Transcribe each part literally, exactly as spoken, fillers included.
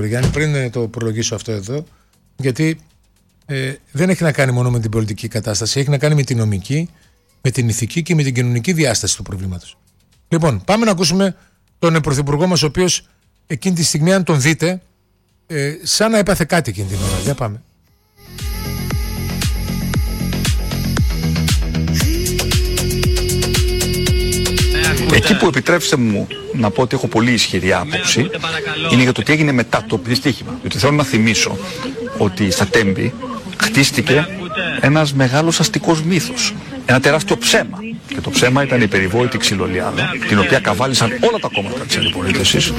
Γιάννη, πριν το προλογίσω αυτό εδώ, γιατί ε, δεν έχει να κάνει μόνο με την πολιτική κατάσταση, έχει να κάνει με την νομική, με την ηθική και με την κοινωνική διάσταση του προβλήματος. Λοιπόν, πάμε να ακούσουμε τον πρωθυπουργό μας, ο οποίος εκείνη τη στιγμή, αν τον δείτε, ε, σαν να έπαθε κάτι εκείνη την ώρα. Για πάμε. Εκεί που επιτρέψτε μου να πω ότι έχω πολύ ισχυρή άποψη είναι για το τι έγινε μετά το δυστύχημα. Γιατί θέλω να θυμίσω ότι στα Τέμπη χτίστηκε ένας μεγάλος αστικός μύθος. Ένα τεράστιο ψέμα. Και το ψέμα ήταν η περιβόητη ξυλολιάδα, την οποία καβάλισαν όλα τα κόμματα της αντιπολίτευσης.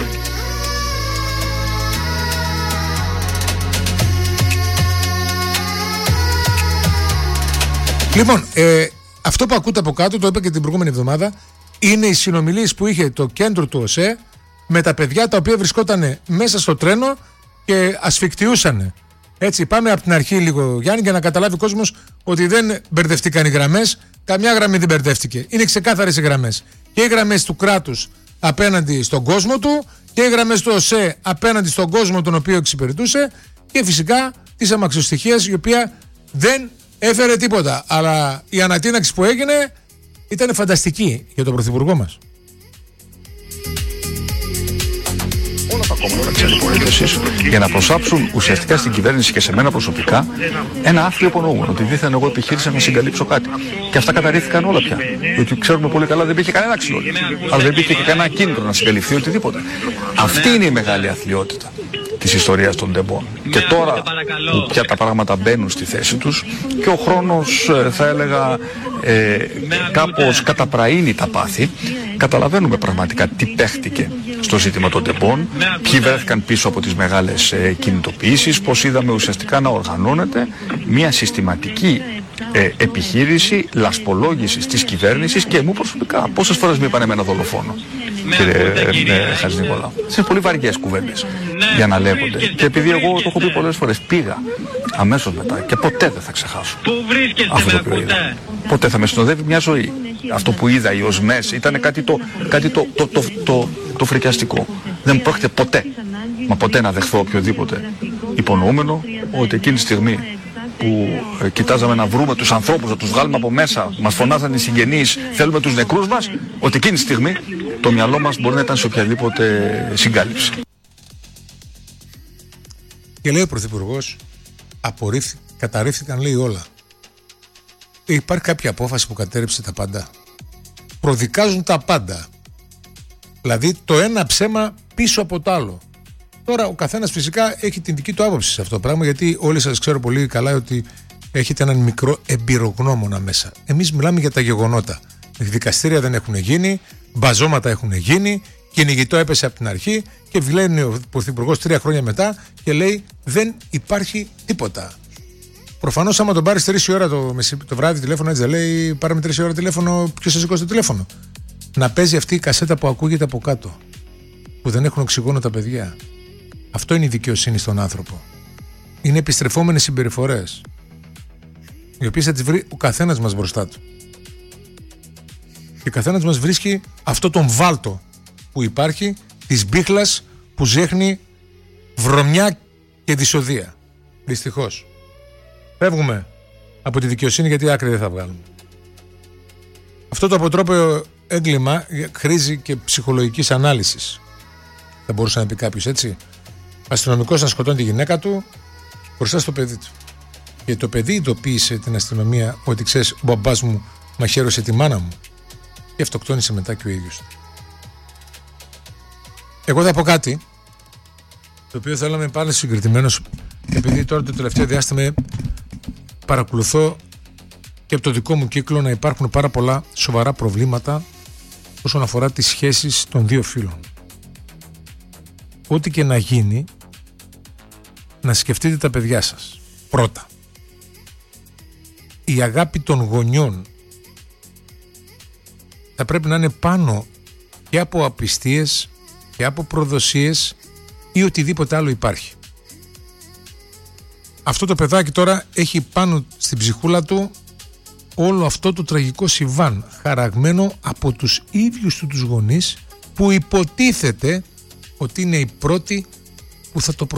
Λοιπόν, ε, αυτό που ακούτε από κάτω, το είπα και την προηγούμενη εβδομάδα, είναι οι συνομιλίες που είχε το κέντρο του ΟΣΕ με τα παιδιά τα οποία βρισκόταν μέσα στο τρένο και ασφικτιούσαν. Έτσι, πάμε από την αρχή λίγο, Γιάννη, για να καταλάβει ο κόσμος ότι δεν μπερδευτήκαν οι γραμμές. Καμιά γραμμή δεν μπερδεύτηκε. Είναι ξεκάθαρες οι γραμμές. Και οι γραμμές του κράτους απέναντι στον κόσμο του και οι γραμμές του ΟΣΕ απέναντι στον κόσμο τον οποίο εξυπηρετούσε και φυσικά της αμαξιοστοιχίας, η οποία δεν έφερε τίποτα. Αλλά η ανατείναξη που έγινε ήταν φανταστική για τον πρωθυπουργό μας. Όλα τα κόμματα της αντιπολίτευσης για να προσάψουν ουσιαστικά στην κυβέρνηση και σε μένα προσωπικά ένα άθλιο υπονοούμενο. Ότι δίθεν εγώ επιχείρησα να συγκαλύψω κάτι. Και αυτά καταρρίφθηκαν όλα πια. Διότι ξέρουμε πολύ καλά δεν υπήρχε κανένα ξυλόλιο. Αλλά δεν υπήρχε και κανένα κίνητρο να συγκαλυφθεί οτιδήποτε. Αυτή είναι η μεγάλη αθλιότητα της ιστορίας των τεμπών. Και τώρα που πια τα πράγματα μπαίνουν στη θέση τους και ο χρόνος, θα έλεγα, ε, κάπως καταπραίνει τα πάθη, καταλαβαίνουμε πραγματικά τι παίχτηκε στο ζήτημα των τεμπών, ποιοι βρέθηκαν πίσω από τις μεγάλες ε, κινητοποιήσεις, πώς είδαμε ουσιαστικά να οργανώνεται μια συστηματική ε, επιχείρηση λασπολόγησης της κυβέρνησης και μου προσωπικά. Πόσες φορές μου είπαν εμένα δολοφόνο, κύριε ε, ε, Χατζηνικολάου. Είναι πολύ βαριές κουβέντες για να λέγονται. Και επειδή εγώ το έχω πει πολλές φορές, πήγα αμέσως μετά και ποτέ δεν θα ξεχάσω αυτό το οποίο είδα. Ποτέ θα με συνοδεύει μια ζωή. Αυτό που είδα, οι οσμές, ήταν κάτι το, κάτι το, το, το, το, το, το φρικιαστικό. Δεν πρόκειται ποτέ, μα ποτέ να δεχθώ οποιοδήποτε υπονοούμενο ότι εκείνη τη στιγμή που ε, κοιτάζαμε να βρούμε τους ανθρώπους, να τους βγάλουμε από μέσα, μας φωνάζαν οι συγγενείς, θέλουμε τους νεκρούς μας, ότι εκείνη τη στιγμή το μυαλό μας μπορεί να ήταν σε οποιαδήποτε συγκάλυψη. Και λέει ο πρωθυπουργός, καταρρίφθηκαν, λέει, όλα. Υπάρχει κάποια απόφαση που κατέρριψε τα πάντα. Προδικάζουν τα πάντα. Δηλαδή το ένα ψέμα πίσω από το άλλο. Τώρα ο καθένας φυσικά έχει την δική του άποψη σε αυτό το πράγμα, γιατί όλοι σας ξέρω πολύ καλά ότι έχετε έναν μικρό εμπειρογνώμονα μέσα. Εμείς μιλάμε για τα γεγονότα. Δικαστήρια δεν έχουν γίνει, μπαζώματα έχουν γίνει, κυνηγητό έπεσε από την αρχή και βλέπει ο πρωθυπουργός τρία χρόνια μετά και λέει δεν υπάρχει τίποτα. Προφανώς, άμα τον πάρεις τρεις ώρα το, το βράδυ τηλέφωνο, έτσι δεν λέει, πάρε με τρεις ώρα τηλέφωνο, ποιος θα σηκώσει το τηλέφωνο. Να παίζει αυτή η κασέτα που ακούγεται από κάτω, που δεν έχουν οξυγόνο τα παιδιά. Αυτό είναι η δικαιοσύνη στον άνθρωπο. Είναι επιστρεφόμενες συμπεριφορές, οι οποίες θα τις βρει ο καθένας μας μπροστά του. Και ο καθένας μας βρίσκει αυτό τον βάλτο που υπάρχει, της μπίχλας που ζέχνει βρωμιά και δυσοδεία. Δυστυχώς. Φεύγουμε από τη δικαιοσύνη, γιατί άκρη δεν θα βγάλουμε. Αυτό το αποτρόπαιο έγκλημα χρήζει και ψυχολογικής ανάλυσης. Θα μπορούσε να πει κάποιος, έτσι. Αστυνομικός να σκοτώνει τη γυναίκα του μπροστά στο παιδί του. Και το παιδί ειδοποίησε την αστυνομία ότι ξέρεις, ο μπαμπάς μου μαχαίρωσε τη μάνα μου και αυτοκτόνησε μετά και ο ίδιος του. Εγώ θα πω κάτι το οποίο θέλω να είμαι πάλι συγκριτημένος, επειδή τώρα το τελευταίο διάστημα παρακολουθώ και από το δικό μου κύκλο να υπάρχουν πάρα πολλά σοβαρά προβλήματα όσον αφορά τις σχέσεις των δύο φίλων. Ό,τι και να γίνει, να σκεφτείτε τα παιδιά σας. Πρώτα, η αγάπη των γονιών θα πρέπει να είναι πάνω και από απιστίες και από προδοσίες ή οτιδήποτε άλλο υπάρχει. Αυτό το παιδάκι τώρα έχει πάνω στην ψυχούλα του όλο αυτό το τραγικό συμβάν, χαραγμένο από τους ίδιους του τους γονείς, που υποτίθεται ότι είναι οι πρώτοι που θα το